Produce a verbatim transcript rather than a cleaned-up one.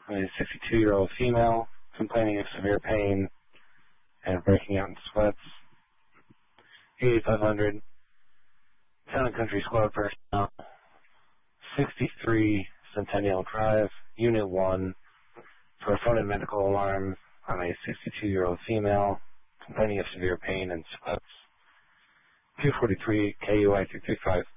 a sixty-two-year-old female complaining of severe pain and breaking out in sweats. eighty-five hundred, Town and Country Squad personnel, sixty-three Centennial Drive, Unit one, for a phone and medical alarm on a sixty-two-year-old female complaining of severe pain and sweats. two forty-three K U I three three five.